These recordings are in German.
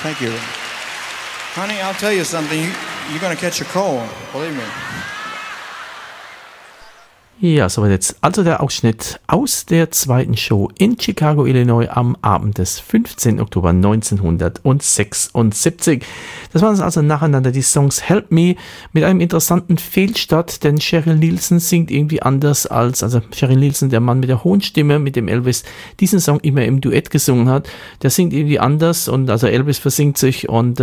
Thank you. Honey, I'll tell you something. You're going to catch a cold. Believe me. Ja, soweit jetzt also der Ausschnitt aus der zweiten Show in Chicago, Illinois am Abend des 15. Oktober 1976. Das waren also nacheinander die Songs Help Me mit einem interessanten Fehlstart, denn Cheryl Nielsen singt irgendwie anders also Cheryl Nielsen, der Mann mit der hohen Stimme, mit dem Elvis diesen Song immer im Duett gesungen hat, der singt irgendwie anders und also Elvis versingt sich und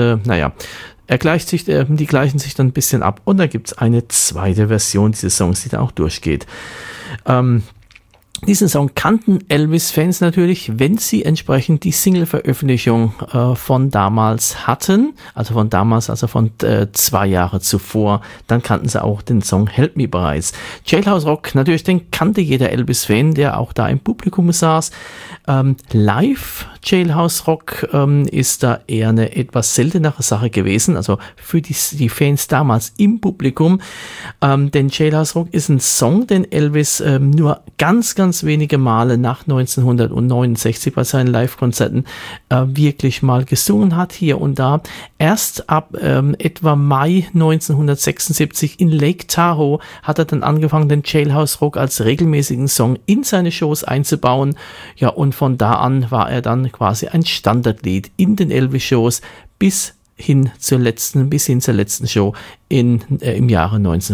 die gleichen sich dann ein bisschen ab und da gibt es eine zweite Version dieses Songs, die da auch durchgeht. Diesen Song kannten Elvis-Fans natürlich, wenn sie entsprechend die Single-Veröffentlichung von damals hatten, also von 2 Jahre zuvor, dann kannten sie auch den Song Help Me bereits. Jailhouse Rock, natürlich, den kannte jeder Elvis-Fan, der auch da im Publikum saß. Live Jailhouse Rock ist da eher eine etwas seltenere Sache gewesen, also für die Fans damals im Publikum, denn Jailhouse Rock ist ein Song, den Elvis nur ganz wenige Male nach 1969 bei seinen Live-Konzerten wirklich mal gesungen hat, hier und da. Erst ab etwa Mai 1976 in Lake Tahoe hat er dann angefangen, den Jailhouse Rock als regelmäßigen Song in seine Shows einzubauen. Ja, und von da an war er dann quasi ein Standardlied in den Elvis-Shows bis hin zur letzten Show im Jahre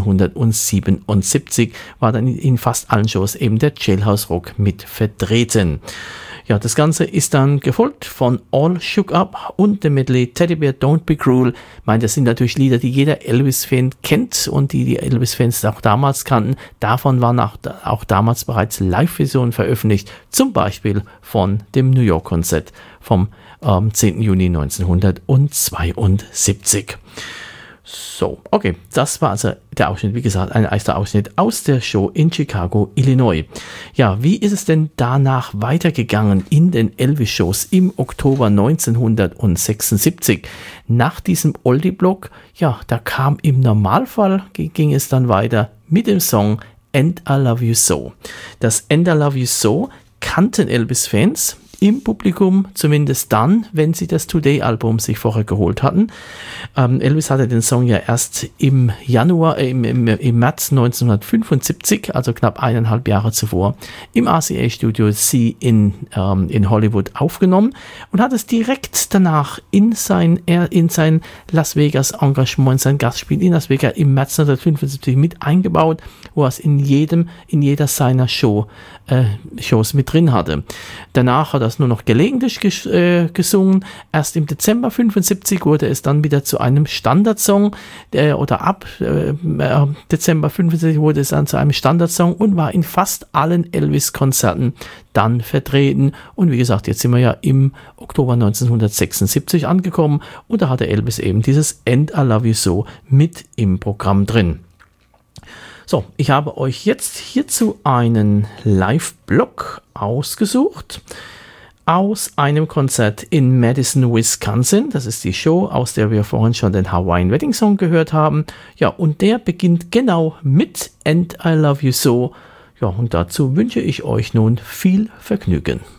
1977 war dann in fast allen Shows eben der Jailhouse Rock mit vertreten. Ja, das Ganze ist dann gefolgt von All Shook Up und dem Medley Teddy Bear Don't Be Cruel. Ich meine, das sind natürlich Lieder, die jeder Elvis-Fan kennt und die Elvis-Fans auch damals kannten. Davon waren auch damals bereits Live-Versionen veröffentlicht, zum Beispiel von dem New York-Konzert vom 10. Juni 1972. So, okay, das war also der Ausschnitt, wie gesagt, ein erster Ausschnitt aus der Show in Chicago, Illinois. Ja, wie ist es denn danach weitergegangen in den Elvis-Shows im Oktober 1976? Nach diesem Oldie-Block, ja, da kam im Normalfall, ging es dann weiter mit dem Song And I Love You So. Das And I Love You So kannten Elvis-Fans im Publikum, zumindest dann, wenn sie das Today-Album sich vorher geholt hatten. Elvis hatte den Song ja erst im März 1975, also knapp 1,5 Jahre zuvor, im RCA-Studio C in Hollywood aufgenommen und hat es direkt danach in sein Las Vegas-Engagement, in sein Gastspiel in Las Vegas im März 1975 mit eingebaut, wo er es in jeder seiner Shows mit drin hatte. Danach hat er es nur noch gelegentlich gesungen. Erst im Dezember 75 wurde es dann wieder zu einem Standardsong ab Dezember 75 wurde es dann zu einem Standardsong und war in fast allen Elvis-Konzerten dann vertreten. Und wie gesagt, jetzt sind wir ja im Oktober 1976 angekommen und da hatte Elvis eben dieses And I Love You So mit im Programm drin. So, ich habe euch jetzt hierzu einen Live-Blog ausgesucht aus einem Konzert in Madison, Wisconsin. Das ist die Show, aus der wir vorhin schon den Hawaiian Wedding Song gehört haben. Ja, und der beginnt genau mit And I Love You So. Ja, und dazu wünsche ich euch nun viel Vergnügen.